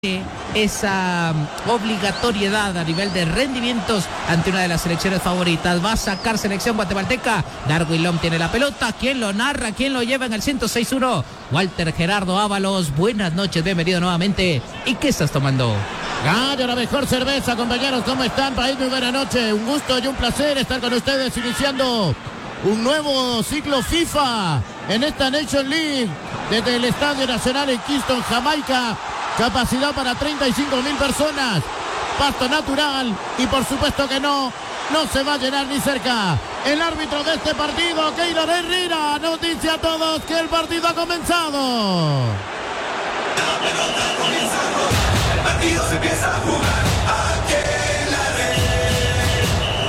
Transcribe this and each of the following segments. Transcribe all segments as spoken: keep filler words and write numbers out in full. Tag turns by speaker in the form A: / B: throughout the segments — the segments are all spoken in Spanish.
A: esa obligatoriedad a nivel de rendimientos ante una de las selecciones favoritas. Va a sacar selección guatemalteca. Darwin Lom tiene la pelota. ¿Quién lo narra? ¿Quién lo lleva en el ciento seis uno? Walter Gerardo Ábalos. Buenas noches, bienvenido nuevamente. ¿Y qué estás tomando?
B: Gallo, la mejor cerveza, compañeros. ¿Cómo están? País, muy buena noche. Un gusto y un placer estar con ustedes iniciando un nuevo ciclo FIFA en esta Nation League desde el Estadio Nacional en Kingston, Jamaica. Capacidad para treinta y cinco mil personas, pasto natural y por supuesto que no, no se va a llenar ni cerca. El árbitro de este partido, Keylor Herrera, nos dice a todos que el partido ha comenzado.
C: La pelota ha comenzado, el partido se empieza a jugar aquí en la red.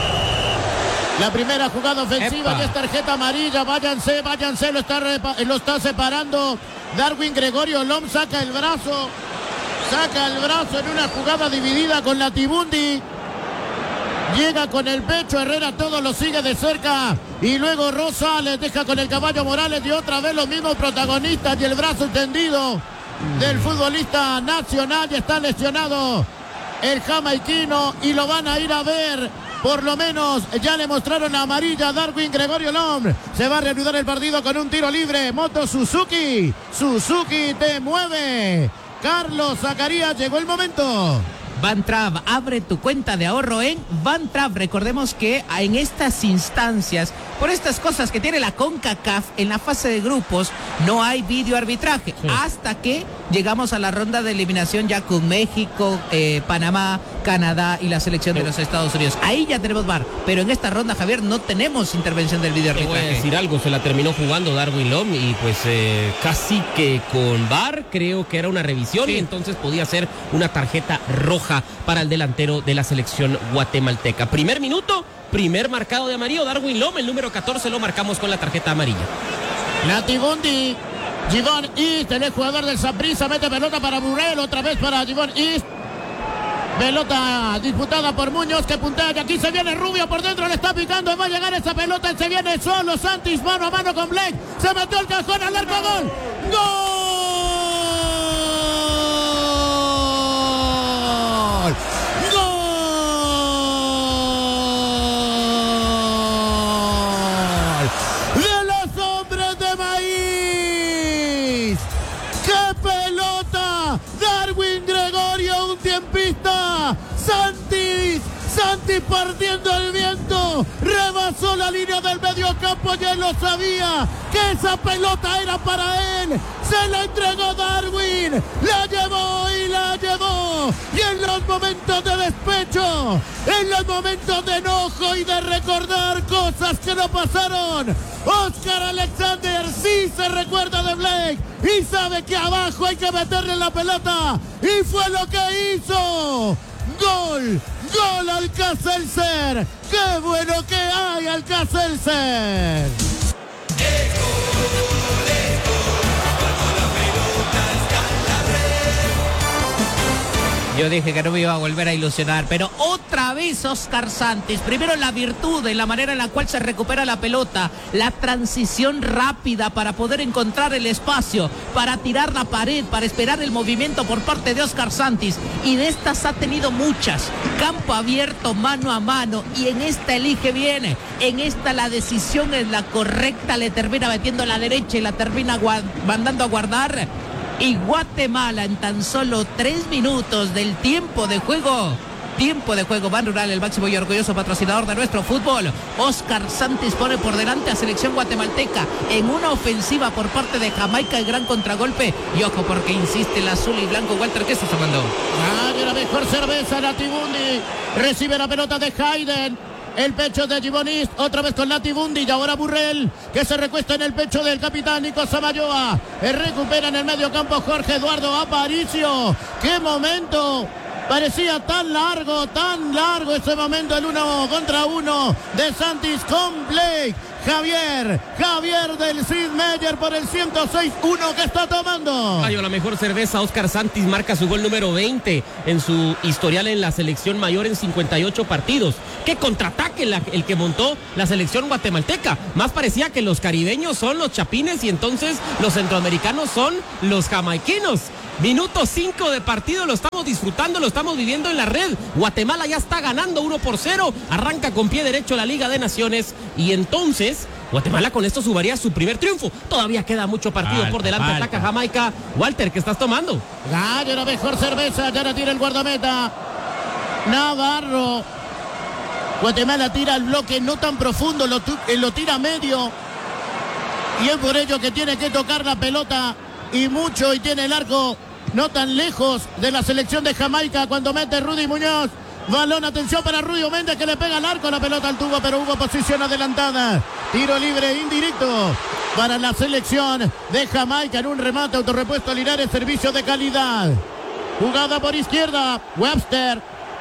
B: La primera jugada ofensiva y es tarjeta amarilla, váyanse, váyanse, lo está, repa- lo está separando Darwin Gregorio Lom, saca el brazo. Saca el brazo en una jugada dividida con Latibundi. Llega con el pecho, Herrera todo lo sigue de cerca. Y luego Rosales deja con el caballo Morales y otra vez los mismos protagonistas y el brazo extendido del futbolista nacional. Ya está lesionado el jamaiquino y lo van a ir a ver. Por lo menos ya le mostraron la amarilla a Darwin Gregorio Lom. Se va a reanudar el partido con un tiro libre. Moto Suzuki. Suzuki te mueve. Carlos Zacarías, llegó el momento.
A: Van Trav, abre tu cuenta de ahorro en Van Trav. Recordemos que en estas instancias, por estas cosas que tiene la CONCACAF en la fase de grupos, no hay videoarbitraje. Sí. Hasta que llegamos a la ronda de eliminación ya con México, eh, Panamá, Canadá y la selección de los Estados Unidos. Ahí ya tenemos V A R, pero en esta ronda, Javier, no tenemos intervención del videoarbitraje.
D: Te voy a decir algo, se la terminó jugando Darwin Lom y pues eh, casi que con V A R creo que era una revisión sí. Y entonces podía ser una tarjeta roja para el delantero de la selección guatemalteca. Primer minuto, primer marcado de amarillo, Darwin Lom, el número catorce lo marcamos con la tarjeta amarilla.
B: Latibundi, Givon East, el jugador del Saprissa, mete pelota para Burrell, otra vez para Givon East. Pelota disputada por Muñoz que puntea y aquí se viene Rubio por dentro, le está picando, va a llegar esa pelota, se viene solo Santis, mano a mano con Blake, se metió el cajón al arco, gol, ¡gol! Santis, Santis partiendo el viento, rebasó la línea del mediocampo y él lo sabía que esa pelota era para él, se la entregó Darwin, la llevó y la llevó, y en los momentos de despecho, en los momentos de enojo y de recordar cosas que no pasaron, Oscar Alexander sí se recuerda de Blake y sabe que abajo hay que meterle la pelota y fue lo que hizo. Gol, gol Alcacelser, qué bueno que hay Alcacelser.
A: Yo dije que no me iba a volver a ilusionar, pero otra vez Oscar Santis. Primero la virtud en la manera en la cual se recupera la pelota, la transición rápida para poder encontrar el espacio, para tirar la pared, para esperar el movimiento por parte de Oscar Santis. Y de estas ha tenido muchas. Campo abierto, mano a mano, y en esta elige bien. En esta la decisión es la correcta, le termina metiendo a la derecha y la termina guard- mandando a guardar. Y Guatemala en tan solo tres minutos del tiempo de juego, tiempo de juego, Ban Rural, el máximo y orgulloso patrocinador de nuestro fútbol. Oscar Santis pone por delante a selección guatemalteca en una ofensiva por parte de Jamaica, el gran contragolpe. Y ojo porque insiste el azul y blanco. Walter, ¿qué estás tomando?
B: Ah, de la mejor cerveza, Latibundi. Recibe la pelota de Hayden. El pecho de Givon East, otra vez con Latibundi y ahora Burrell, que se recuesta en el pecho del capitán Nico Samayoa. Recupera en el medio campo Jorge Eduardo Aparicio. ¡Qué momento! Parecía tan largo, tan largo ese momento, el uno contra uno de Santis con Blake. Javier, Javier del Sid Meyer por el ciento seis uno que está tomando.
D: Ay, la mejor cerveza, Oscar Santis marca su gol número veinte en su historial en la selección mayor en cincuenta y ocho partidos. ¡Qué contraataque la, el que montó la selección guatemalteca! Más parecía que los caribeños son los chapines y entonces los centroamericanos son los jamaiquinos. Minuto cinco de partido, lo estamos disfrutando, lo estamos viviendo en la red. Guatemala ya está ganando uno por cero, arranca con pie derecho la Liga de Naciones y entonces Guatemala con esto sumaría su primer triunfo. Todavía queda mucho partido
A: Falta,
D: por delante,
A: falta.
D: ataca Jamaica. Walter, ¿qué estás tomando?
B: Gana la mejor cerveza, ya la tira el guardameta Navarro. Guatemala tira el bloque no tan profundo, lo, tu, lo tira medio. Y es por ello que tiene que tocar la pelota y mucho, y tiene el arco no tan lejos de la selección de Jamaica cuando mete Rudy Muñoz. Balón, atención para Rubio Méndez que le pega al arco, la pelota al tubo, pero hubo posición adelantada. Tiro libre indirecto para la selección de Jamaica en un remate autorrepuesto Linares, servicio de calidad. Jugada por izquierda, Webster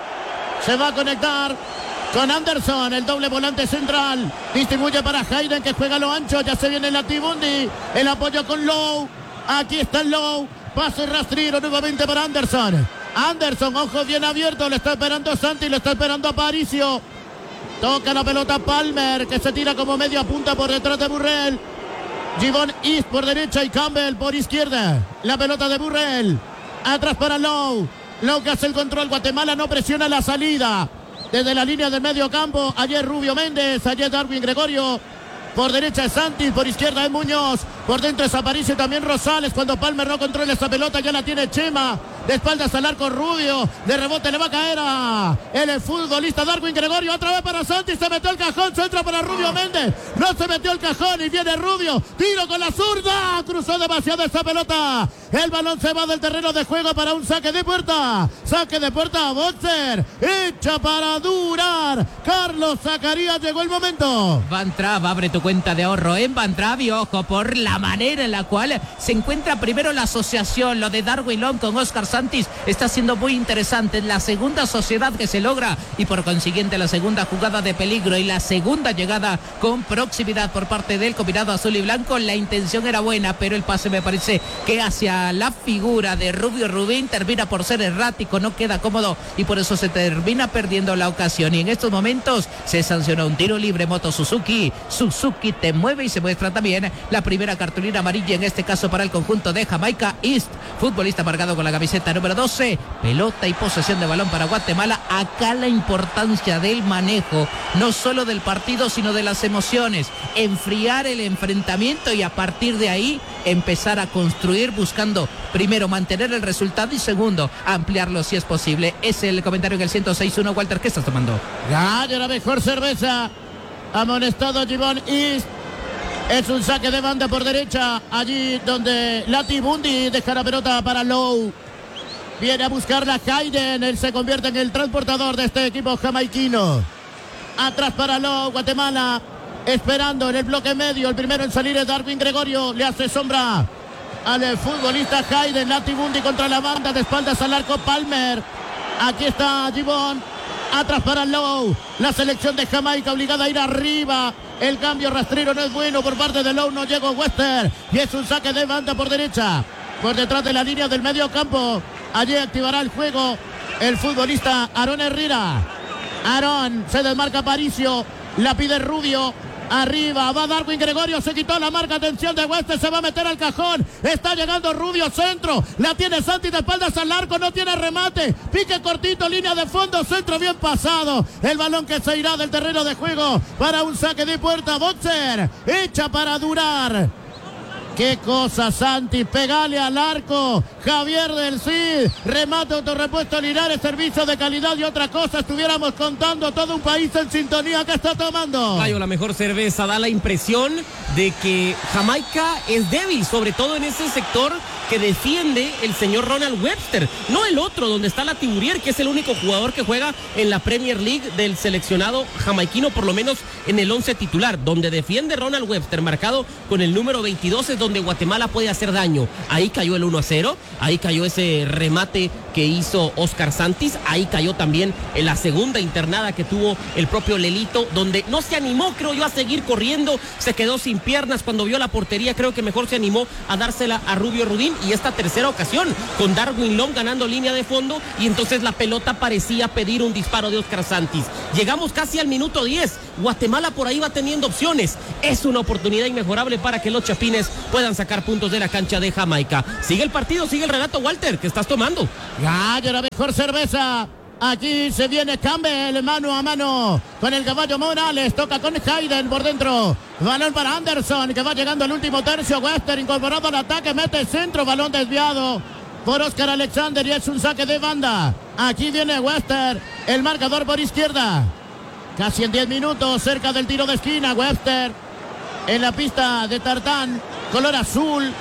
B: se va a conectar con Anderson, el doble volante central. Distribuye para Hayden que juega a lo ancho, ya se viene la Tibundi, el apoyo con Lowe. Aquí está el Lowe, pase rastrero nuevamente para Anderson. Anderson, ojos bien abiertos, le está esperando Santi, le está esperando Aparicio. Toca la pelota Palmer, que se tira como media punta por detrás de Burrell. Givon East por derecha y Campbell por izquierda. La pelota de Burrell, atrás para Lowe. Lowe que hace el control, Guatemala no presiona la salida. Desde la línea del medio campo, ayer Rubio Méndez, ayer Darwin Gregorio. Por derecha es Santi, por izquierda es Muñoz. Por dentro es Aparicio, también Rosales. Cuando Palmer no controla esa pelota, ya la tiene Chema. De espaldas al arco Rubio. De rebote le va a caer a el futbolista Darwin Gregorio. Otra vez para Santi, se metió el cajón. Se entra para Rubio Méndez. No se metió el cajón y viene Rubio. Tiro con la zurda. Cruzó demasiado esa pelota. El balón se va del terreno de juego para un saque de puerta. Saque de puerta a Boxer. Hecha para durar. Carlos Zacarías, llegó el momento.
A: Van Trapp, abre tu cuenta de ahorro en Van Trapp y ojo por la manera en la cual se encuentra primero la asociación. Lo de Darwin Lom con Oscar Santis está siendo muy interesante. Es la segunda sociedad que se logra y por consiguiente la segunda jugada de peligro y la segunda llegada con proximidad por parte del combinado azul y blanco. La intención era buena, pero el pase me parece que hacia la figura de Rubio Rubín termina por ser errático, no queda cómodo y por eso se termina perdiendo la ocasión. Y en estos momentos se sancionó un tiro libre Moto Suzuki. Suzuki te mueve y se muestra también la primera cartulina amarilla, en este caso para el conjunto de Jamaica East. Futbolista marcado con la camiseta número doce. Pelota y posesión de balón para Guatemala. Acá la importancia del manejo, no solo del partido, sino de las emociones. Enfriar el enfrentamiento y a partir de ahí empezar a construir, buscando primero mantener el resultado y segundo ampliarlo si es posible. Es el comentario en el ciento seis punto uno. Walter, ¿qué estás tomando?
B: Gana la mejor cerveza. Amonestado Givon East. Es un saque de banda por derecha, allí donde Lati Bundi deja la pelota para Lowe. Viene a buscarla Hayden, él se convierte en el transportador de este equipo jamaiquino. Atrás para Lowe, Guatemala esperando en el bloque medio. El primero en salir es Darwin Gregorio, le hace sombra al futbolista Hayden. Lati Bundi contra la banda, de espaldas al arco Palmer. Aquí está Givon, atrás para Lowe. La selección de Jamaica obligada a ir arriba. El cambio rastrero no es bueno por parte de Lowe, no llegó Wester. Y es un saque de banda por derecha, por detrás de la línea del medio campo. Allí activará el juego el futbolista Aarón Herrera. Aarón, se desmarca Aparicio, la pide Rubio. Arriba va Darwin Gregorio, se quitó la marca, atención de Wester, se va a meter al cajón. Está llegando Rubio, centro, la tiene Santi de espaldas al arco, no tiene remate. Pique cortito, línea de fondo, centro bien pasado. El balón que se irá del terreno de juego para un saque de puerta. Boxer, hecha para durar. Qué cosa, Santi, pegale al arco. Javier del Cid, remate autorrepuesto Linares, servicio de calidad y otra cosa. Estuviéramos contando todo un país en sintonía. ¿Qué está tomando?
D: Cayo, la mejor cerveza. Da la impresión de que Jamaica es débil, sobre todo en ese sector que defiende el señor Ronald Webster, no el otro donde está la Tiburier, que es el único jugador que juega en la Premier League del seleccionado jamaiquino, por lo menos en el once titular. Donde defiende Ronald Webster, marcado con el número veintidós, es donde Guatemala puede hacer daño. Ahí cayó el uno a cero, ahí cayó ese remate que hizo Oscar Santis, ahí cayó también en la segunda internada que tuvo el propio Lelito, donde no se animó, creo yo, a seguir corriendo, se quedó sin piernas cuando vio la portería. Creo que mejor se animó a dársela a Rubio Rudín. Y esta tercera ocasión con Darwin Lom ganando línea de fondo, y entonces la pelota parecía pedir un disparo de Oscar Santis. Llegamos casi al minuto diez, Guatemala por ahí va teniendo opciones. Es una oportunidad inmejorable para que los chapines puedan sacar puntos de la cancha de Jamaica. Sigue el partido, sigue el relato, Walter, que estás tomando.
B: Gallo, la mejor cerveza. Aquí se viene Campbell mano a mano con el caballo Morales. Toca con Hayden por dentro. Balón para Anderson, que va llegando al último tercio. Wester incorporado al ataque, mete centro, balón desviado por Oscar Alexander y es un saque de banda. Aquí viene Wester, el marcador por izquierda. Casi en diez minutos, cerca del tiro de esquina. Webster en la pista de tartán, color azul.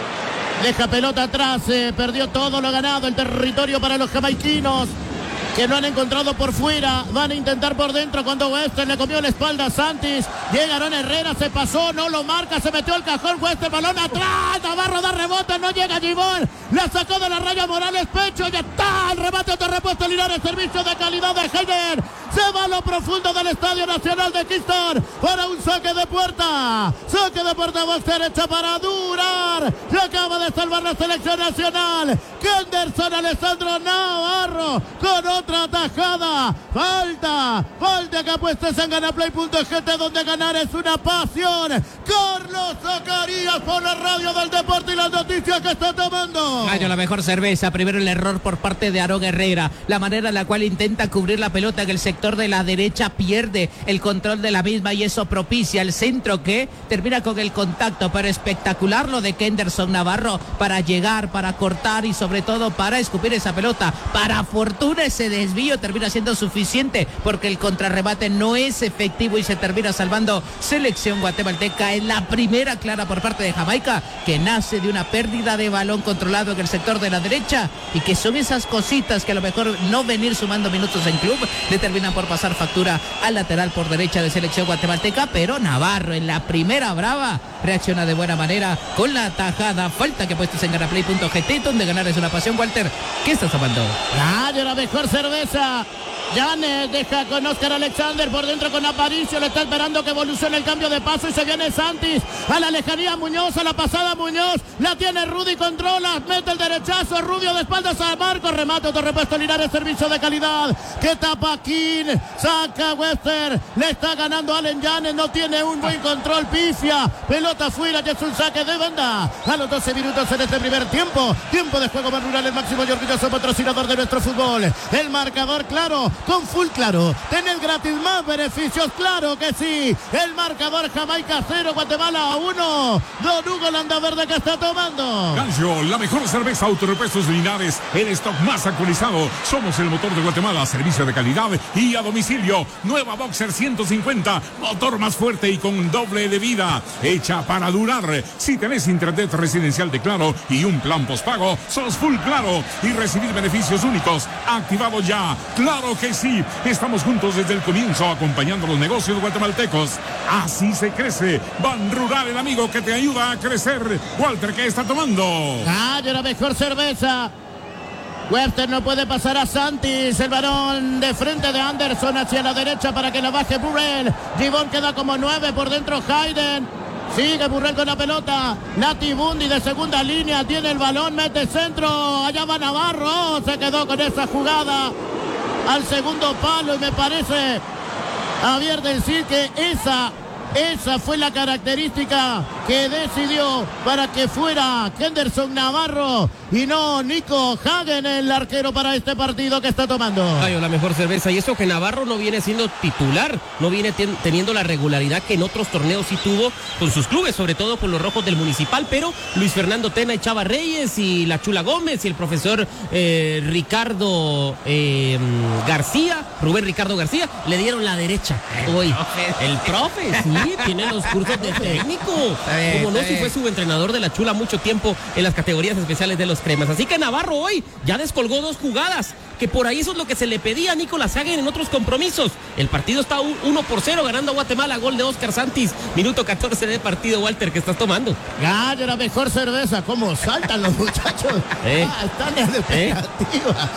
B: Deja pelota atrás, eh, perdió todo lo ganado, el territorio para los jamaiquinos, que no han encontrado por fuera, van a intentar por dentro cuando Wester le comió la espalda a Santis. Llegaron Herrera, se pasó, no lo marca, se metió el cajón, Wester, balón atrás, Navarro da rebote, no llega Gibón, la sacó de la raya Morales, pecho, ya está, el remate de repuesto Linares, servicio de calidad de Heiner, se va a lo profundo del Estadio Nacional de Kingston para un saque de puerta, saque de puerta, voz derecha para Durar, se acaba de salvar la selección nacional, Kenderson Alessandro Navarro, con otra tajada, falta, falta que apuestes en ganaplay punto g t, donde ganar es una pasión. Carlos Zacarías por la radio del deporte y las noticias que está tomando.
A: Gallo, la mejor cerveza. Primero el error por parte de Aarón Herrera, la manera en la cual intenta cubrir la pelota en el sector de la derecha, pierde el control de la misma y eso propicia el centro que termina con el contacto, pero espectacular lo de Kenderson Navarro para llegar, para cortar y sobre todo para escupir esa pelota. Para fortuna ese desvío termina siendo suficiente porque el contrarremate no es efectivo y se termina salvando selección guatemalteca en la primera clara por parte de Jamaica, que nace de una pérdida de balón controlado en el sector de la derecha y que son esas cositas que a lo mejor no venir sumando minutos en club le terminan por pasar factura al lateral por derecha de selección guatemalteca, pero Navarro en la primera brava reacciona de buena manera con la tajada, falta que puestos en ganaplay punto g t, donde ganar es una pasión. Walter, ¿qué estás tomando?
B: Gallo, la mejor cerveza. Llanes deja con Oscar Alexander por dentro con Aparicio, le está esperando que evolucione el cambio de paso y se viene Santis a la lejanía, Muñoz a la pasada, Muñoz la tiene Rudy, controla, mete el derechazo, Rubio de espaldas a Marco, remate, otro repuesto Linares, servicio de calidad que tapa King, saca Webster, le está ganando Allen Llanes, no tiene un buen control, pifia, pelota fuera, ya es un saque de banda a los doce minutos en este primer tiempo, tiempo de juego más rural, el máximo y orgulloso patrocinador de nuestro fútbol, el marcador claro, con Full Claro, tenés gratis más beneficios, claro que sí, el marcador Jamaica cero, Guatemala uno, Don Hugo Landaverde que está tomando.
E: Gallo, la mejor cerveza Autorepuestos Linares, el stock más actualizado, somos el motor de Guatemala, servicio de calidad y a domicilio, nueva Boxer ciento cincuenta, motor más fuerte y con doble de vida, hecha para durar, si tenés internet residencial de Claro y un plan postpago, sos Full Claro y recibir beneficios únicos, activado ya, claro que sí, estamos juntos desde el comienzo acompañando los negocios guatemaltecos. Así se crece. Ban Rural, el amigo que te ayuda a crecer. Walter, ¿qué está tomando?
B: Gallo, la mejor cerveza. Webster no puede pasar a Santis, el balón de frente de Anderson hacia la derecha para que la baje Burrell. Gibón queda como nueve, por dentro Hayden. Sigue Burrell con la pelota. Nati Bundy de segunda línea tiene el balón, mete centro. Allá va Navarro, oh, se quedó con esa jugada al segundo palo y me parece, Javier, decir que esa, esa fue la característica que decidió para que fuera Kenderson Navarro y no Nico Hagen, el arquero para este partido que está tomando.
D: Ay, la mejor cerveza, y eso que Navarro no viene siendo titular, no viene ten, teniendo la regularidad que en otros torneos sí tuvo con sus clubes, sobre todo con los rojos del Municipal, pero Luis Fernando Tena y Chava Reyes y la Chula Gómez y el profesor eh, Ricardo eh, García, Rubén Ricardo García, le dieron la derecha hoy. El profe, sí, tiene los cursos de técnico, como no, si fue subentrenador de la Chula mucho tiempo en las categorías especiales de los Cremas, así que Navarro hoy ya descolgó dos jugadas, que por ahí eso es lo que se le pedía a Nicolás Hagen en otros compromisos. El partido está uno por cero, ganando a Guatemala, gol de Oscar Santis, minuto catorce de partido. Walter, ¿qué estás tomando?
B: Gallo, la mejor cerveza, cómo saltan los muchachos. ¿Eh? Ah, están en la expectativa.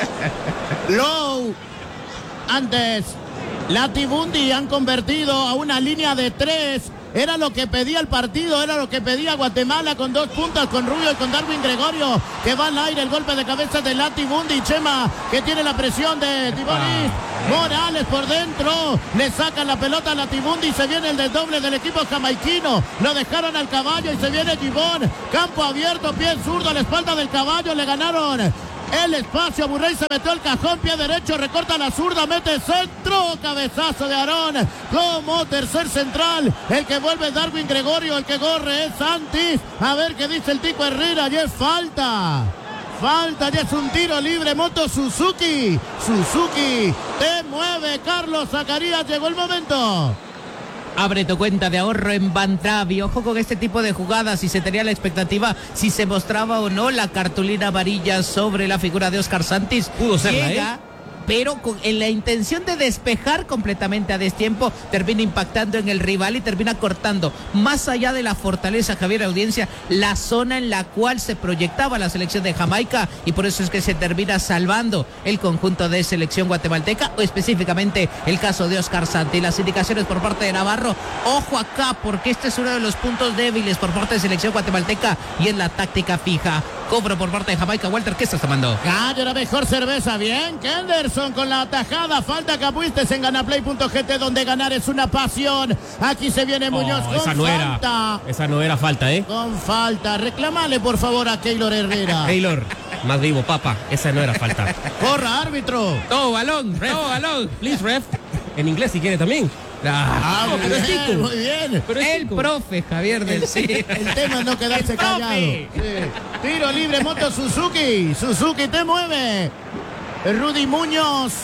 B: ¿Eh? Low, antes Lati Bundy han convertido a una línea de tres Era lo que pedía el partido, era lo que pedía Guatemala con dos puntas, con Rubio y con Darwin Gregorio, que va al aire el golpe de cabeza de Latibundi. Chema, que tiene la presión de Tibonis. Morales por dentro, le sacan la pelota a Latibundi, se viene el desdoble del equipo jamaiquino, lo dejaron al caballo y se viene Gibón, campo abierto, pie zurdo a la espalda del caballo, le ganaron el espacio, Burrey se metió al cajón, pie derecho, recorta la zurda, mete centro, cabezazo de Aarón, como tercer central, el que vuelve es Darwin Gregorio, el que corre es Santis, a ver qué dice el Tico Herrera, y es falta. Falta, ya es un tiro libre, Moto Suzuki. Suzuki te mueve, Carlos Zacarías, llegó el momento.
A: Abre tu cuenta de ahorro en Bantravi. Ojo con este tipo de jugadas, si se tenía la expectativa, si se mostraba o no la cartulina amarilla sobre la figura de Oscar Santis.
D: Pudo serla,
A: Llega,
D: ¿eh?
A: pero con, en la intención de despejar completamente a destiempo, termina impactando en el rival y termina cortando, más allá de la fortaleza, Javier, audiencia, la zona en la cual se proyectaba la selección de Jamaica, y por eso es que se termina salvando el conjunto de selección guatemalteca, o específicamente el caso de Oscar Santis. Las indicaciones por parte de Navarro, ojo acá, porque este es uno de los puntos débiles por parte de selección guatemalteca, y es la táctica fija. Cobro por parte de Jamaica. Walter, ¿qué estás tomando?
B: Gallo, la mejor cerveza. Bien, Kenderson con la tajada. Falta que apuestes en ganaplay punto g t, donde ganar es una pasión. Aquí se viene Muñoz
D: Oh,
B: con
D: esa no
B: falta.
D: Era, esa no era falta, ¿eh?
B: Con falta. Reclamale, por favor, a Keylor Herrera.
D: Taylor, más vivo, papá. Esa no era falta.
B: Corra, árbitro.
A: Todo balón, todo balón.
D: Please, ref. En inglés, si quiere también.
B: Ah, muy
D: pero es
B: bien,
D: Tico.
B: muy bien.
D: Pero es
A: El
D: Tico.
A: profe Javier del sí.
B: El tema es no quedarse
A: El
B: callado.
A: profe.
B: Sí. Tiro libre, Moto Suzuki. Suzuki te mueve. Rudy Muñoz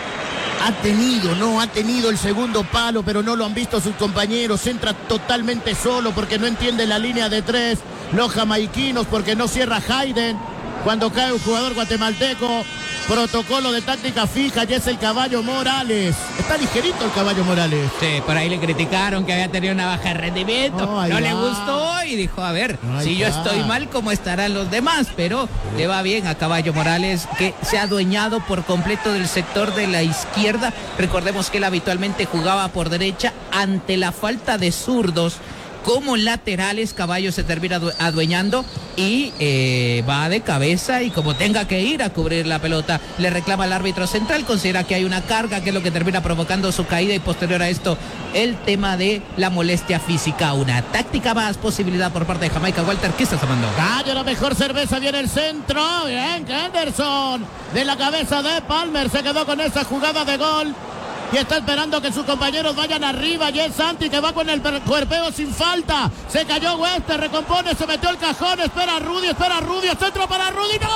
B: ha tenido, no ha tenido el segundo palo, pero no lo han visto sus compañeros. Entra totalmente solo porque no entiende la línea de tres. Los jamaiquinos porque no cierra Hayden. Cuando cae un jugador guatemalteco, protocolo de táctica fija, ya es el Caballo Morales. Está ligerito el Caballo Morales.
A: Sí, por ahí le criticaron que había tenido una baja de rendimiento.
B: No, ahí
A: no
B: va.
A: le gustó y dijo, a ver,
B: Ahí
A: si yo
B: va.
A: estoy mal, ¿cómo estarán los demás? Pero le va bien a Caballo Morales, que se ha adueñado por completo del sector de la izquierda. Recordemos que él habitualmente jugaba por derecha. Ante la falta de zurdos como laterales, Caballo se termina adu- adueñando y eh, va de cabeza, y como tenga que ir a cubrir la pelota, le reclama al árbitro central, considera que hay una carga, que es lo que termina provocando su caída, y posterior a esto el tema de la molestia física. Una táctica más, posibilidad por parte de Jamaica. Walter, ¿qué estás tomando?
B: Gallo, la mejor cerveza, viene el centro. Bien, Henderson. De la cabeza de Palmer, se quedó con esa jugada de gol. Y está esperando que sus compañeros vayan arriba. Y es Santi que va con el cuerpeo sin falta. Se cayó Wester, recompone, se metió el cajón. Espera a Rudy, espera a Rudy. Centro para Rudy. ¡No!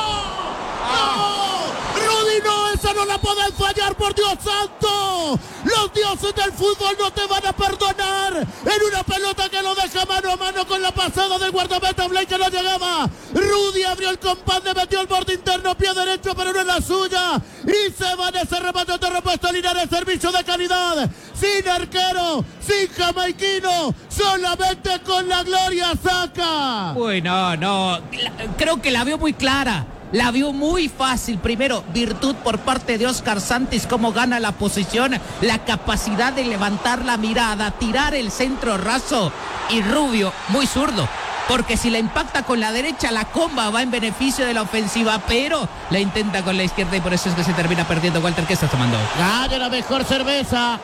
B: ¡No! Rudy, no, esa no la pueden fallar, por Dios santo. Los dioses del fútbol no te van a perdonar. En una pelota que lo deja mano a mano con la pasada del guardameta Blake, que no llegaba. Rudy abrió el compás, le metió el borde interno, pie derecho, pero no es la suya. Y se va en ese remate de repuesto Linares, servicio de calidad. Sin arquero, sin jamaiquino, solamente con la gloria saca.
A: Uy, no, no, la- creo que la vio muy clara. La vio muy fácil. Primero, virtud por parte de Oscar Santis, cómo gana la posición, la capacidad de levantar la mirada, tirar el centro raso, y Rubio, muy zurdo, porque si la impacta con la derecha, la comba va en beneficio de la ofensiva, pero la intenta con la izquierda, y por eso es que se termina perdiendo. Walter, ¿qué estás tomando?
B: Gallo, la mejor cerveza.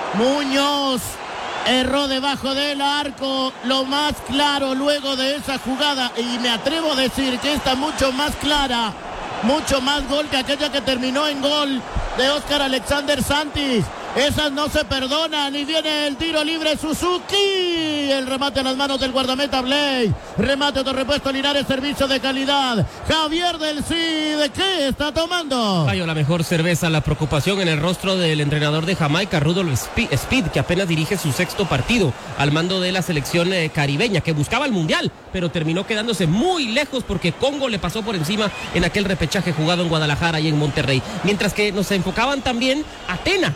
B: Muñoz erró debajo del arco, lo más claro luego de esa jugada, y me atrevo a decir que esta mucho más clara, mucho más gol que aquella que terminó en gol de Oscar Alexander Santis. Esas no se perdonan, y viene el tiro libre Suzuki. El remate en las manos del guardameta Blake. Remate de repuesto Linares, servicio de calidad. Javier del Cid, ¿de qué está tomando?
D: Gallo, la mejor cerveza. La preocupación en el rostro del entrenador de Jamaica, Rudolph Spe- Speed, que apenas dirige su sexto partido al mando de la selección eh, caribeña, que buscaba el mundial, pero terminó quedándose muy lejos porque Congo le pasó por encima en aquel repechaje jugado en Guadalajara y en Monterrey. Mientras que nos enfocaban también a Tena, que está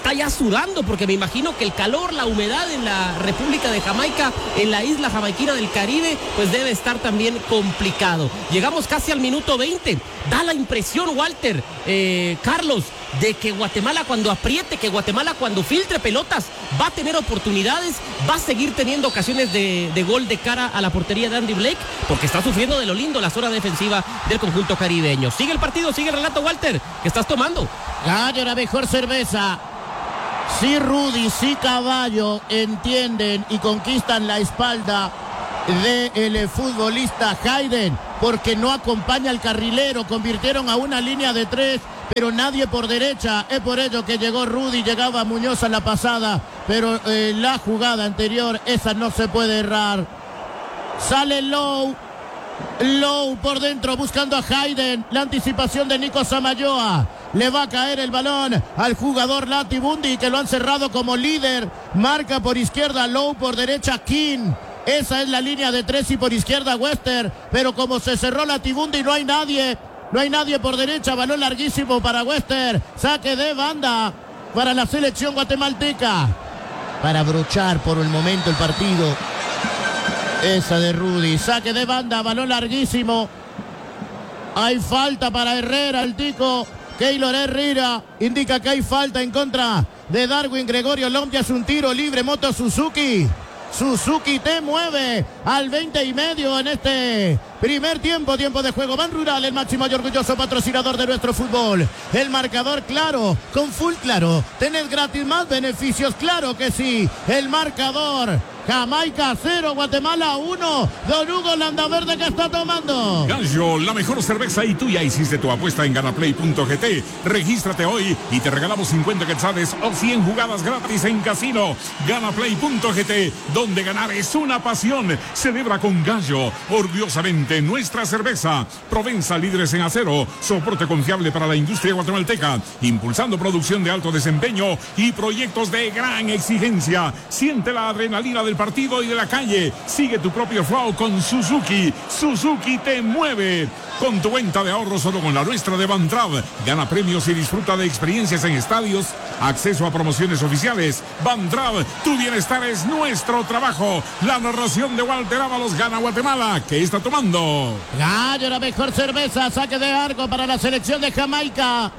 D: está ya sudando, porque me imagino que el calor, la humedad en la República de Jamaica, en la isla jamaiquina del Caribe, pues debe estar también complicado. Llegamos casi al minuto veinte. Da la impresión, Walter, eh, Carlos, de que Guatemala cuando apriete, que Guatemala cuando filtre pelotas, va a tener oportunidades, va a seguir teniendo ocasiones de, de gol de cara a la portería de Andy Blake, porque está sufriendo de lo lindo la zona defensiva del conjunto caribeño. Sigue el partido, sigue el relato, Walter, que estás tomando.
B: Gallo, la mejor cerveza. Si Rudy, si Caballo entienden y conquistan la espalda del futbolista Hayden, porque no acompaña al carrilero, convirtieron a una línea de tres, pero nadie por derecha. Es por ello que llegó Rudy, llegaba Muñoz a la pasada, pero eh, la jugada anterior, esa no se puede errar. Sale Lowe, Lowe por dentro buscando a Hayden, la anticipación de Nico Samayoa. Le va a caer el balón al jugador Latibundi, que lo han cerrado como líder. Marca por izquierda Lowe, por derecha King. Esa es la línea de tres y por izquierda Wester. Pero como se cerró Latibundi, no hay nadie. No hay nadie por derecha. Balón larguísimo para Wester. Saque de banda para la selección guatemalteca. Para abrochar por el momento el partido. Esa de Rudy. Saque de banda. Balón larguísimo. Hay falta para Herrera, el tico. Keylor Herrera indica que hay falta en contra de Darwin Gregorio Lom. Ya es un tiro libre. Moto Suzuki. Suzuki te mueve al veinte y medio en este primer tiempo, tiempo de juego. Ban Rural, el máximo y orgulloso patrocinador de nuestro fútbol. El marcador claro, con full claro. Tened gratis más beneficios, claro que sí. El marcador, Jamaica cero, Guatemala uno. Don Hugo Landaverde, que está tomando.
E: Gallo, la mejor cerveza, y tú ya hiciste tu apuesta en ganaplay punto g t. Regístrate hoy y te regalamos cincuenta quetzales o cien jugadas gratis en casino. ganaplay punto g t, donde ganar es una pasión. Celebra con Gallo, orgullosamente nuestra cerveza. Provenza, líderes en acero, soporte confiable para la industria guatemalteca, impulsando producción de alto desempeño y proyectos de gran exigencia. Siente la adrenalina del partido y de la calle. Sigue tu propio flow con Suzuki. Suzuki te mueve. Con tu cuenta de ahorro solo con la nuestra de Bantrav, gana premios y disfruta de experiencias en estadios, acceso a promociones oficiales. Bantrav, tu bienestar es nuestro trabajo. La narración de Walter Ábalos. Gana Guatemala. ¿Qué está tomando?
B: Gallo, la mejor cerveza. Saque de arco para la selección de Jamaica.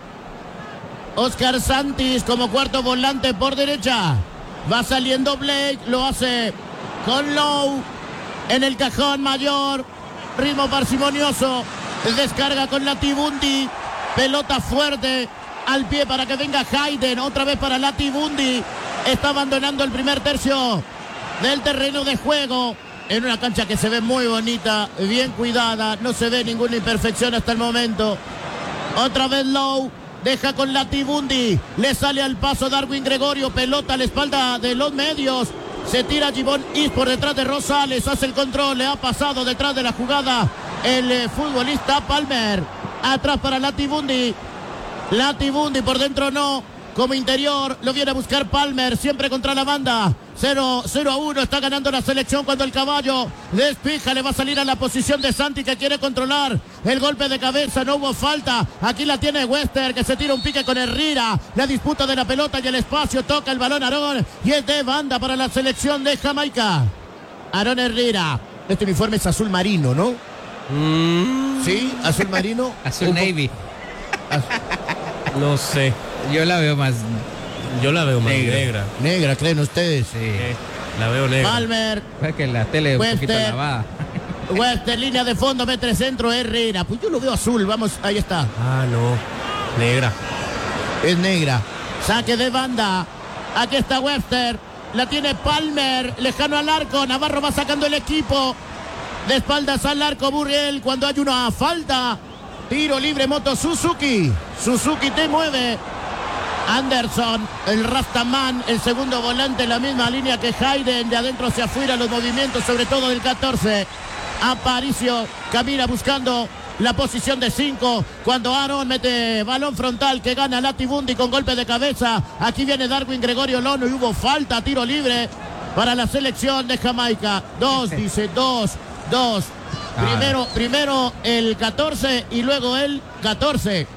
B: Oscar Santis como cuarto volante por derecha. Va saliendo Blake, lo hace con Lowe en el cajón mayor. Ritmo parsimonioso. Descarga con Latibundi. Pelota fuerte al pie para que venga Hayden. Otra vez para Latibundi. Está abandonando el primer tercio del terreno de juego. En una cancha que se ve muy bonita, bien cuidada. No se ve ninguna imperfección hasta el momento. Otra vez Lowe. Deja con Latibundi. Le sale al paso Darwin Gregorio. Pelota a la espalda de los medios. Se tira Gibón Is por detrás de Rosales. Hace el control. Le ha pasado detrás de la jugada el eh, futbolista Palmer. Atrás para Latibundi. Latibundi por dentro no. Como interior lo viene a buscar Palmer. Siempre contra la banda. cero a uno. Está ganando la selección cuando el Caballo despija. Le va a salir a la posición de Santi, que quiere controlar el golpe de cabeza. No hubo falta. Aquí la tiene Wester, que se tira un pique con Herrera. La disputa de la pelota y el espacio. Toca el balón Aarón. Y es de banda para la selección de Jamaica. Aarón Herrera. Este uniforme es azul marino, ¿no?
D: Mm.
B: Sí, azul marino.
A: Azul Navy.
B: Az...
D: No sé.
A: Yo la veo más.
D: Yo la veo más
A: negra.
D: negra.
B: Negra, ¿creen ustedes?
A: Sí.
D: Eh, la veo negra.
B: Palmer.
A: Es que la tele es un poquito
B: Wester.
A: lavada.
B: Wester, línea de fondo, mete centro, Herrera. Pues yo lo veo azul, vamos, ahí está.
D: Ah, no. Negra.
B: Es negra. Saque de banda. Aquí está Wester. La tiene Palmer, lejano al arco. Navarro va sacando el equipo. De espaldas al arco, Burriel. Cuando hay una falta. Tiro libre, Moto Suzuki. Suzuki te mueve. Anderson, el Rastaman, el segundo volante, la misma línea que Hayden, de adentro hacia afuera, los movimientos sobre todo del catorce. Aparicio camina buscando la posición de cinco, cuando Aaron mete balón frontal que gana Latibundi con golpe de cabeza. Aquí viene Darwin Gregorio Lono y hubo falta, tiro libre para la selección de Jamaica. Dos, dice, dos, dos. Primero, primero el catorce y luego el catorce.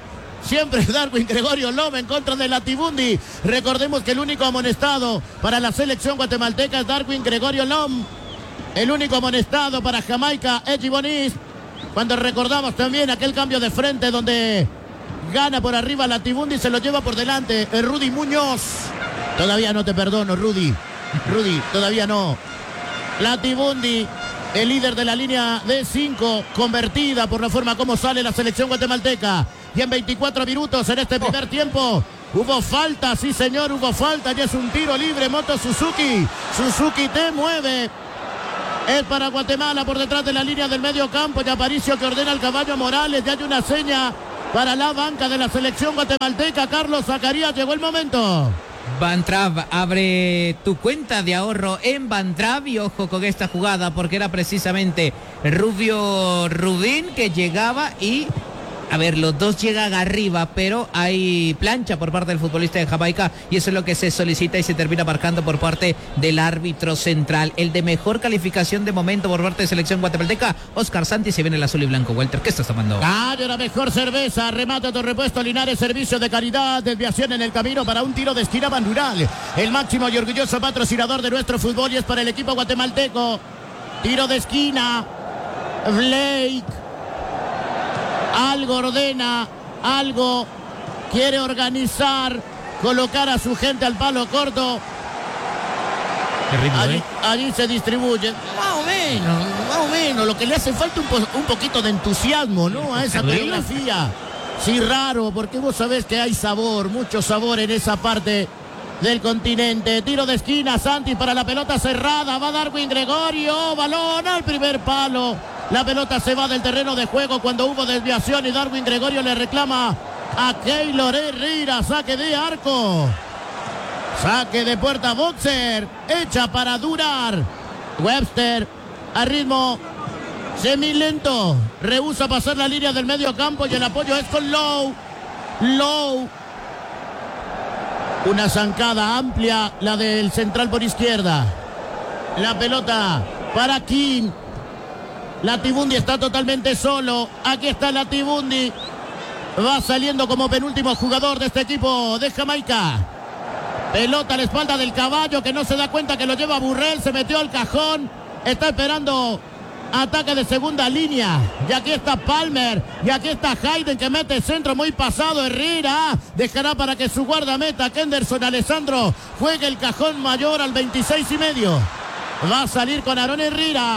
B: Siempre Darwin Gregorio Lom en contra de Latibundi. Recordemos que el único amonestado para la selección guatemalteca es Darwin Gregorio Lom. El único amonestado para Jamaica es Gibonis. Cuando recordamos también aquel cambio de frente donde gana por arriba Latibundi, se lo lleva por delante el Rudy Muñoz. Todavía no te perdono, Rudy. Rudy, todavía no. Latibundi, el líder de la línea de cinco, convertida por la forma como sale la selección guatemalteca. Y en veinticuatro minutos en este primer oh. tiempo hubo falta, sí señor, hubo falta. Y es un tiro libre, Moto Suzuki. Suzuki te mueve. Es para Guatemala por detrás de la línea del medio campo. Y Aparicio que ordena al caballo Morales. Ya hay una seña para la banca de la selección guatemalteca. Carlos Zacarías, llegó el momento.
A: Bantrav, abre tu cuenta de ahorro en Bantrav y ojo con esta jugada porque era precisamente Rubio Rubín que llegaba y... A ver, los dos llegan arriba, pero hay plancha por parte del futbolista de Jamaica y eso es lo que se solicita y se termina marcando por parte del árbitro central. El de mejor calificación de momento por parte de selección guatemalteca, Oscar Santi, se viene el azul y blanco. Walter, ¿qué estás tomando?
B: Gallo, la mejor cerveza, remate tu repuesto Linares, servicio de caridad, desviación en el camino para un tiro de esquina Bandural. El máximo y orgulloso patrocinador de nuestro fútbol y es para el equipo guatemalteco. Tiro de esquina, Blake. Algo ordena, algo quiere organizar, colocar a su gente al palo corto.
A: Qué ritmo,
B: allí,
A: ¿eh?
B: allí se distribuye. Más o menos, más o menos. Lo que le hace falta un, po un poquito de entusiasmo, ¿no? A esa coreografía. Sí, raro, porque vos sabés que hay sabor, mucho sabor en esa parte del continente. Tiro de esquina, Santi para la pelota cerrada. Va Darwin Gregorio, balón al primer palo. La pelota se va del terreno de juego cuando hubo desviación y Darwin Gregorio le reclama a Keylor Herrera. Saque de arco. Saque de puerta, boxer. Hecha para durar. Webster a ritmo semilento. Rehúsa pasar la línea del medio campo y el apoyo es con Lowe. Lowe. Una zancada amplia, la del central por izquierda. La pelota para King. Latibundi está totalmente solo. Aquí está Latibundi. Va saliendo como penúltimo jugador de este equipo de Jamaica. Pelota a la espalda del caballo que no se da cuenta que lo lleva Burrell. Se metió al cajón. Está esperando ataque de segunda línea. Y aquí está Palmer. Y aquí está Hayden que mete centro muy pasado. Herrera dejará para que su guardameta Kenderson Alessandro juegue el cajón mayor al veintiséis y medio. Va a salir con Aaron Herrera.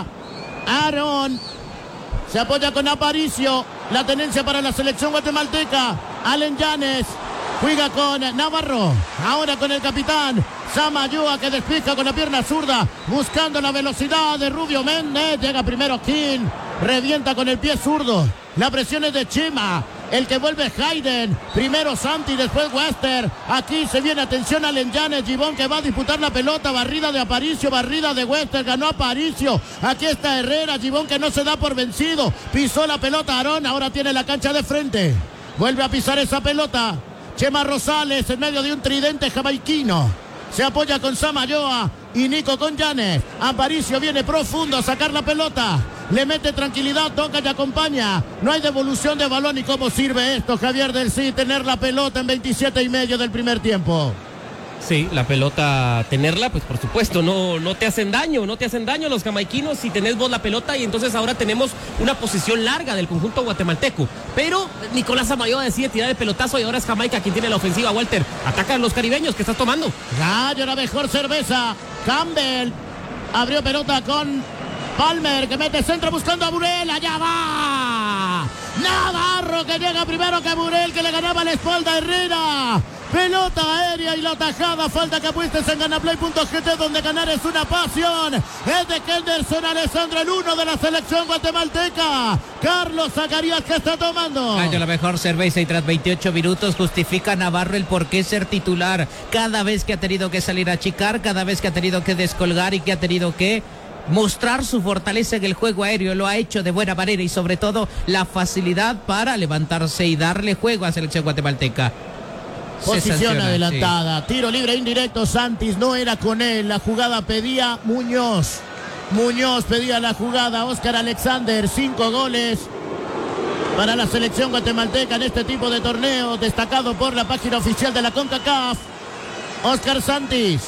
B: Aaron se apoya con Aparicio. La tenencia para la selección guatemalteca. Allen Llanes juega con Navarro. Ahora con el capitán Samayoa que despeja con la pierna zurda. Buscando la velocidad de Rubio Méndez. Llega primero King. Revienta con el pie zurdo. La presión es de Chima. El que vuelve Hayden. Primero Santi, después Wester. Aquí se viene, atención a Lenyanes. Gibón que va a disputar la pelota. Barrida de Aparicio, barrida de Wester. Ganó Aparicio. Aquí está Herrera. Gibón que no se da por vencido. Pisó la pelota Aarón. Ahora tiene la cancha de frente. Vuelve a pisar esa pelota. Chema Rosales en medio de un tridente jamaiquino. Se apoya con Samayoa y Nico con Llanes. Aparicio viene profundo a sacar la pelota. Le mete tranquilidad, toca y acompaña. No hay devolución de balón. ¿Y cómo sirve esto, Javier del Sí? Tener la pelota en veintisiete y medio del primer tiempo.
D: Sí, la pelota, tenerla, pues por supuesto, no, no te hacen daño, no te hacen daño los jamaiquinos si tenés vos la pelota y entonces ahora tenemos una posición larga del conjunto guatemalteco. Pero Nicolás Samayoa decide tirar el pelotazo y ahora es Jamaica quien tiene la ofensiva. Walter, atacan los caribeños, ¿qué estás tomando?
B: Gallo, la mejor cerveza. Campbell abrió pelota con Palmer que mete centro buscando a Burel. Allá va Navarro que llega primero que Burel que le ganaba la espalda a Herrera. Pelota aérea y la tajada. Falta que apuestes en ganaplay punto g t donde ganar es una pasión. Es de Kenderson Alessandro, el uno de la selección guatemalteca. Carlos Zacarías, ¿qué está tomando?
A: Gallo, la mejor cerveza y tras veintiocho minutos justifica Navarro el por qué ser titular. Cada vez que ha tenido que salir a achicar, cada vez que ha tenido que descolgar y que ha tenido que mostrar su fortaleza en el juego aéreo, lo ha hecho de buena manera y sobre todo la facilidad para levantarse y darle juego a la selección guatemalteca.
B: Posición
A: sanciona,
B: adelantada,
A: sí.
B: Tiro libre indirecto. Santis no era con él. La jugada pedía Muñoz. Muñoz pedía la jugada. Oscar Alexander, cinco goles para la selección guatemalteca en este tipo de torneo, destacado por la página oficial de la CONCACAF. Oscar Santis,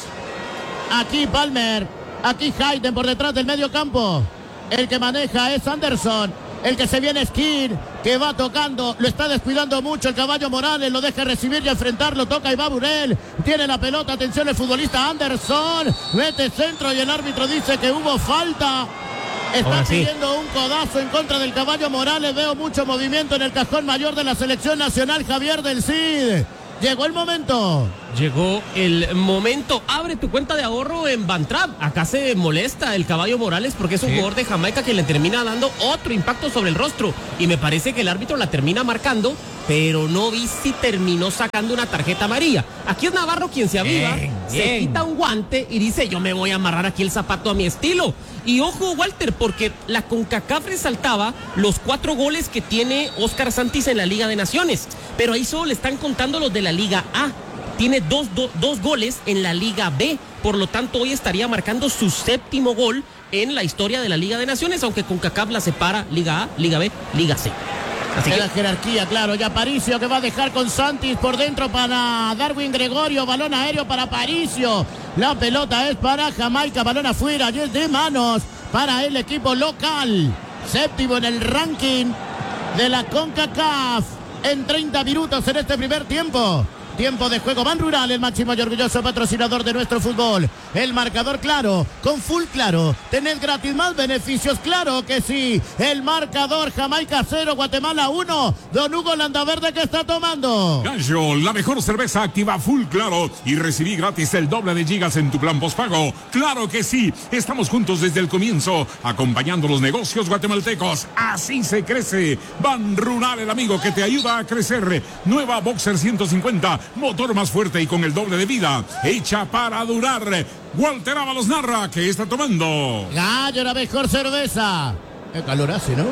B: aquí Palmer, aquí Hayden por detrás del medio campo. El que maneja es Anderson, el que se viene es King, que va tocando, lo está descuidando mucho el Caballo Morales, lo deja recibir y enfrentarlo, toca y va Burel, tiene la pelota, atención el futbolista Anderson, mete centro y el árbitro dice que hubo falta. Está
D: sí.
B: pidiendo un codazo en contra del Caballo Morales. Veo mucho movimiento en el cajón mayor de la selección nacional, Javier del Cid. Llegó el momento.
D: Llegó el momento. Abre tu cuenta de ahorro en Bantrap. Acá se molesta el Caballo Morales porque es un
A: Sí.
D: jugador de Jamaica que le termina dando otro impacto sobre el rostro. Y me parece que el árbitro la termina marcando, pero no vi si terminó sacando una tarjeta amarilla. Aquí es Navarro quien se aviva,
A: Bien,
D: se
A: bien.
D: quita un guante y dice: yo me voy a amarrar aquí el zapato a mi estilo. Y ojo, Walter, porque la CONCACAF resaltaba los cuatro goles que tiene Oscar Santis en la Liga de Naciones, pero ahí solo le están contando los de la Liga A. Tiene dos, do, dos goles en la Liga B, por lo tanto hoy estaría marcando su séptimo gol en la historia de la Liga de Naciones, aunque CONCACAF la separa Liga A, Liga B, Liga C. Así
B: De
D: que
B: la jerarquía, claro. Y Aparicio que va a dejar con Santis por dentro para Darwin Gregorio. Balón aéreo para Aparicio. La pelota es para Jamaica. Balón afuera y es de manos para el equipo local. Séptimo en el ranking de la CONCACAF. En treinta minutos en este primer tiempo. Tiempo de juego. Ban Rural, el máximo y orgulloso patrocinador de nuestro fútbol. El marcador claro, con full claro. Tenés gratis más beneficios, claro que sí. El marcador: Jamaica cero, Guatemala uno. Don Hugo Landaverde, ¿qué está tomando?
E: Gallo, la mejor cerveza activa full claro y recibí gratis el doble de gigas en tu plan postpago. Claro que sí, estamos juntos desde el comienzo, acompañando los negocios guatemaltecos. Así se crece. Ban Rural, el amigo que te ayuda a crecer. Nueva Boxer ciento cincuenta, motor más fuerte y con el doble de vida, hecha para durar. Walter Ábalos narra que está tomando.
B: Gallo, la mejor cerveza. El calor hace, ¿no?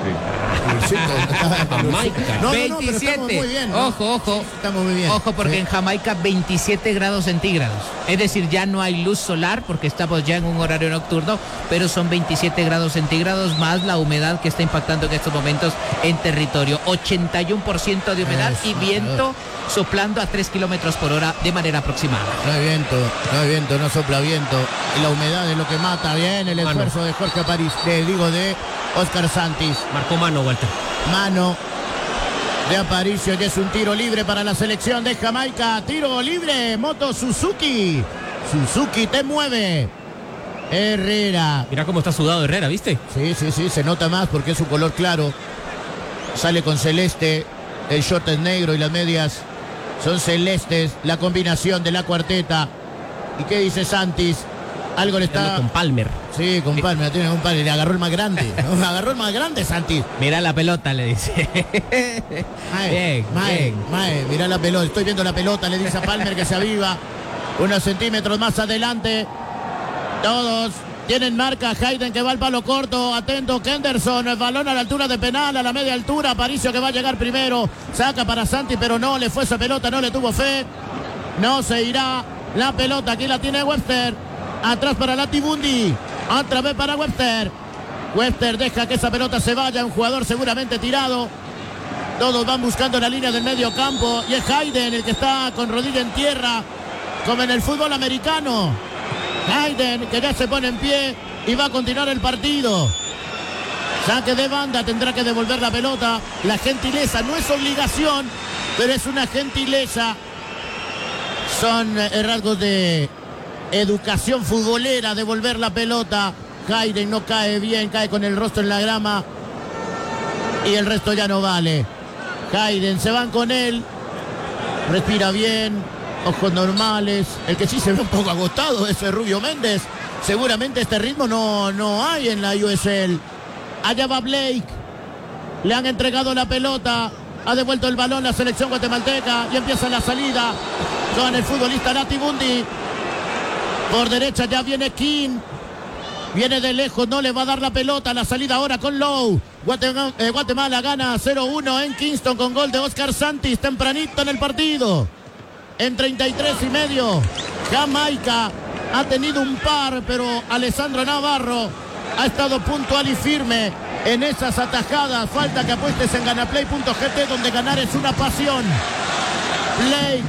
B: Sí.
D: Jamaica.
B: No, no, no, pero estamos
A: veintisiete.
B: muy bien, ¿no?
A: Ojo, ojo.
B: Estamos muy bien.
A: Ojo, porque
B: Sí.
A: en Jamaica veintisiete grados centígrados. Es decir, ya no hay luz solar porque estamos ya en un horario nocturno, pero son veintisiete grados centígrados más la humedad que está impactando en estos momentos en territorio. ochenta y uno por ciento de humedad
B: Eso,
A: y viento soplando a tres kilómetros por hora de manera aproximada.
B: No hay viento, no hay viento, no sopla viento. Y la humedad es lo que mata. Bien, el
D: Mano.
B: esfuerzo de Jorge París, de, digo, de Oscar Santis.
D: marcó mano, Walter.
B: Mano de Aparicio y es un tiro libre para la selección de Jamaica. Tiro libre, Moto Suzuki. Suzuki te mueve. Herrera.
D: Mira cómo está sudado Herrera, ¿viste?
B: Sí, sí, sí, se nota más porque es un color claro. Sale con celeste, el short es negro y las medias son celestes. La combinación de la cuarteta. ¿Y qué dice Santis? Algo le está...
D: Con Palmer.
B: Sí, compadre, me tiene compadre, le agarró el más grande. ¿No? Agarró el más grande, Santis.
A: Mira la pelota, le dice.
B: Mae,
A: Bien,
B: mae,
A: bien.
B: mae, mirá la pelota, estoy viendo la pelota, le dice a Palmer que se aviva. Unos centímetros más adelante. Todos tienen marca. Hayden que va al palo corto. Atento, Kenderson. El balón a la altura de penal, a la media altura. Aparicio que va a llegar primero. Saca para Santi, pero no le fue esa pelota, no le tuvo fe. No se irá la pelota. Aquí la tiene Webster. Atrás para Latibundi. Otra vez para Webster. Webster deja que esa pelota se vaya. Un jugador seguramente tirado. Todos van buscando la línea del medio campo. Y es Hayden el que está con rodilla en tierra, como en el fútbol americano. Hayden que ya se pone en pie y va a continuar el partido. Saque de banda, tendrá que devolver la pelota. La gentileza no es obligación, pero es una gentileza. Son eh, rasgos de educación futbolera, devolver la pelota. Hayden no cae bien, cae con el rostro en la grama y el resto ya no vale. Hayden, se van con él, respira bien, ojos normales. El que sí se ve un poco agotado es Rubio Méndez. Seguramente este ritmo no, no hay en la U S L. Allá va Blake, le han entregado la pelota, ha devuelto el balón la selección guatemalteca y empieza la salida con el futbolista Latibundi. Por derecha ya viene King. Viene de lejos, no le va a dar la pelota. La salida ahora con Lowe. Guatemala, eh, Guatemala gana cero uno en Kingston con gol de Oscar Santis tempranito en el partido. En treinta y tres y medio. Jamaica ha tenido un par, pero Alessandro Navarro ha estado puntual y firme en esas atajadas. Falta que apuestes en ganaplay punto g t, donde ganar es una pasión. Play.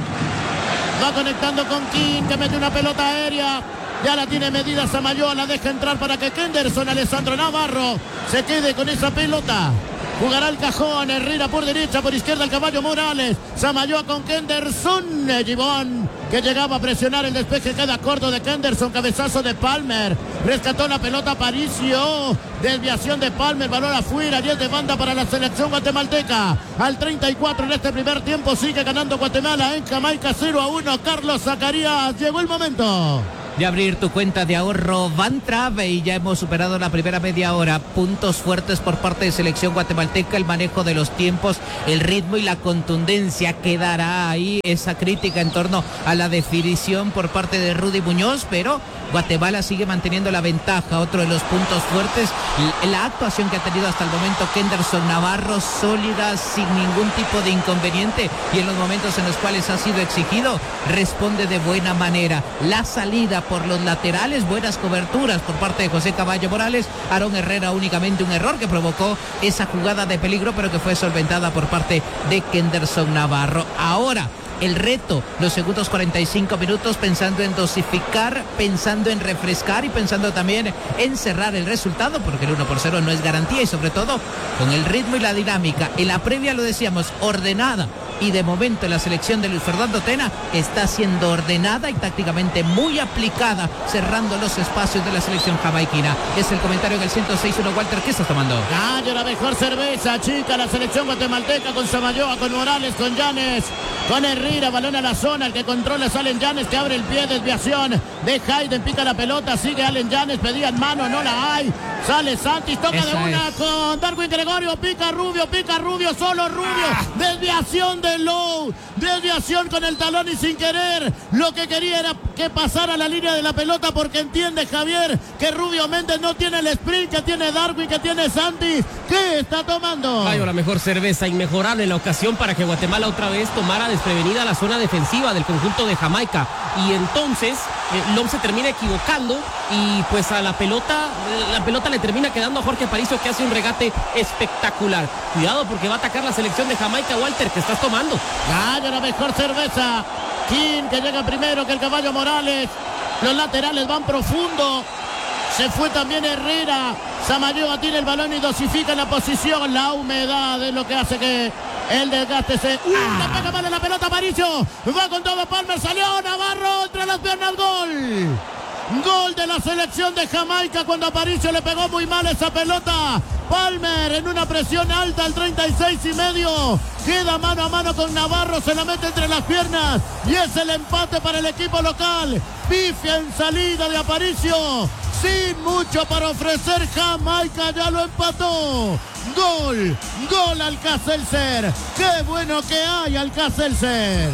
B: Va conectando con King, que mete una pelota aérea. Ya la tiene medida Samayoa, la deja entrar para que Kenderson Alessandro Navarro se quede con esa pelota. Jugará el cajón, Herrera por derecha, por izquierda el caballo Morales. Samayoa con Kenderson. Gibón, que llegaba a presionar el despeje, queda corto de Kenderson. Cabezazo de Palmer. Rescató la pelota Aparicio. Desviación de Palmer, balón afuera y es de banda para la selección guatemalteca. Al treinta y cuatro en este primer tiempo sigue ganando Guatemala en Jamaica cero a uno. Carlos Zacarías, llegó el momento
A: de abrir tu cuenta de ahorro Bantrave y ya hemos superado la primera media hora. Puntos fuertes por parte de selección guatemalteca, el manejo de los tiempos, el ritmo y la contundencia. Quedará ahí esa crítica en torno a la definición por parte de Rudy Muñoz, pero Guatemala sigue manteniendo la ventaja. Otro de los puntos fuertes, la actuación que ha tenido hasta el momento Kenderson Navarro, sólida, sin ningún tipo de inconveniente, y en los momentos en los cuales ha sido exigido, responde de buena manera. La salida por los laterales, buenas coberturas por parte de José Caballo Morales. Aaron Herrera únicamente un error que provocó esa jugada de peligro, pero que fue solventada por parte de Kenderson Navarro. Ahora el reto, los segundos cuarenta y cinco minutos, pensando en dosificar, pensando en refrescar y pensando también en cerrar el resultado, porque el uno por cero no es garantía, y sobre todo con el ritmo y la dinámica. En la previa lo decíamos, ordenada, y de momento la selección de Luis Fernando Tena está siendo ordenada y tácticamente muy aplicada, cerrando los espacios de la selección jamaiquina. Es el comentario en el ciento seis punto uno. Walter, ¿qué estás tomando?
B: Gallo, la mejor cerveza, chica, la selección guatemalteca con Samayoa, con Morales, con Llanes, con Herrera, balón a la zona, el que controla sale en Llanes, que abre el pie, desviación de Hayden, pica la pelota, sigue Allen Llanes, pedían mano, no la hay, sale Santis, toca Esa de una es. con Darwin Gregorio, pica Rubio, pica Rubio, solo Rubio, ah. desviación de Lowe, desviación con el talón y sin querer, lo que quería era que pasara la línea de la pelota, porque entiende Javier que Rubio Méndez no tiene el sprint que tiene Darwin, que tiene Santis. ¿Qué está tomando?
D: Ay, la mejor cerveza, inmejorable en la ocasión para que Guatemala otra vez tomara desprevenida la zona defensiva del conjunto de Jamaica, y entonces eh, Lom se termina equivocando y pues a la pelota la pelota le termina quedando a Jorge Aparicio, que hace un regate espectacular. Cuidado porque va a atacar la selección de Jamaica. Walter, ¿qué estás tomando?
B: Gallo, la mejor cerveza. King, que llega primero que el caballo Morales. Los laterales van profundo. Se fue también Herrera. Samayoa tiene el balón y dosifica la posición. La humedad es lo que hace que el desgaste se... ¡Uh! Ah. Le pega mal en la pelota Aparicio. Va con todo Palmer. Salió Navarro entre las piernas. Gol. Gol de la selección de Jamaica cuando Aparicio le pegó muy mal esa pelota. Palmer en una presión alta al treinta y seis y medio. Queda mano a mano con Navarro. Se la mete entre las piernas. Y es el empate para el equipo local. Pifia en salida de Aparicio. Sin mucho para ofrecer, Jamaica ya lo empató. Gol, gol Alcacelser. Qué bueno que hay Alcacelser.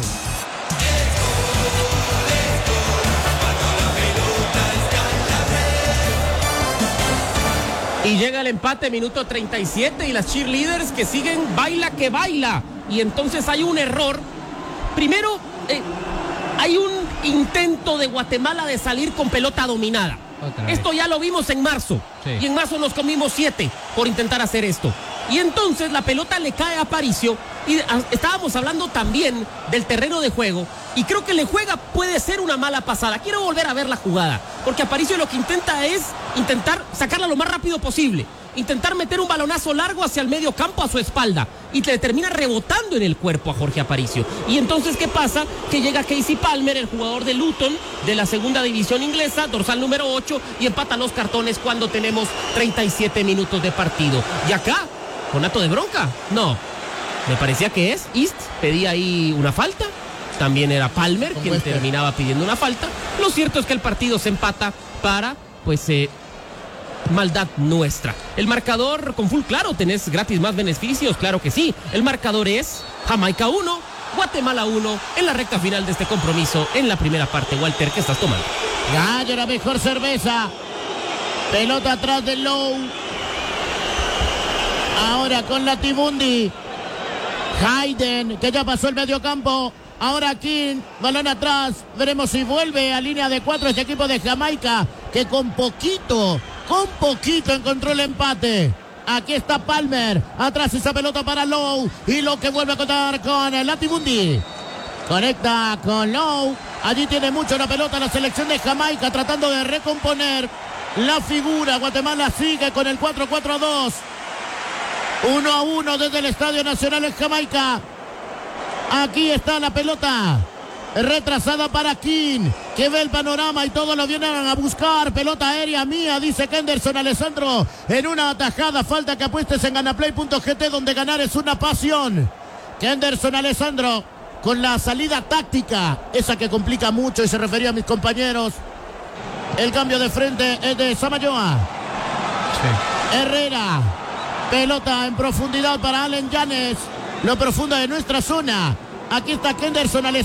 D: Y llega el empate, minuto treinta y siete, y las cheerleaders que siguen baila que baila. Y entonces hay un error. Primero, eh, hay un intento de Guatemala de salir con pelota dominada. Esto ya lo vimos en marzo. Sí. Y en marzo nos comimos siete por intentar hacer esto. Y entonces la pelota le cae a Aparicio. Y a, estábamos hablando también del terreno de juego. Y creo que le juega, puede ser una mala pasada. Quiero volver a ver la jugada. Porque Aparicio lo que intenta es intentar sacarla lo más rápido posible. Intentar meter un balonazo largo hacia el medio campo a su espalda. Y le termina rebotando en el cuerpo a Jorge Aparicio. Y entonces, ¿qué pasa? Que llega Casey Palmer, el jugador de Luton, de la segunda división inglesa, dorsal número ocho, y empata los cartones cuando tenemos treinta y siete minutos de partido. Y acá, ¿conato de bronca? No. Me parecía que es. East pedía ahí una falta. También era Palmer quien terminaba pidiendo una falta. Lo cierto es que el partido se empata para, pues, eh, maldad nuestra. El marcador con full claro, tenés gratis más beneficios, claro que sí. El marcador es Jamaica uno, Guatemala uno en la recta final de este compromiso en la primera parte. Walter, ¿qué estás tomando?
B: Gallo, la mejor cerveza. Pelota atrás de Lowe. Ahora con la Tibundi. Hayden, que ya pasó el medio campo. Ahora King, balón atrás. Veremos si vuelve a línea de cuatro este equipo de Jamaica, que con poquito, con poquito encontró el empate. Aquí está Palmer. Atrás esa pelota para Lowe. Y Lowe que vuelve a contar con el Latibundi. Conecta con Lowe. Allí tiene mucho la pelota la selección de Jamaica tratando de recomponer la figura. Guatemala sigue con el cuatro cuatro dos. uno a uno desde el Estadio Nacional en Jamaica. Aquí está la pelota. Retrasada para King, que ve el panorama y todos lo vienen a buscar. Pelota aérea mía, dice Kenderson Alessandro. En una atajada, falta que apuestes en ganaplay punto g t, donde ganar es una pasión. Kenderson Alessandro con la salida táctica, esa que complica mucho y se refería a mis compañeros. El cambio de frente es de Samayoa. Sí. Herrera. Pelota en profundidad para Allen Yanes. Lo profundo de nuestra zona. Aquí está Kenderson Alessandro.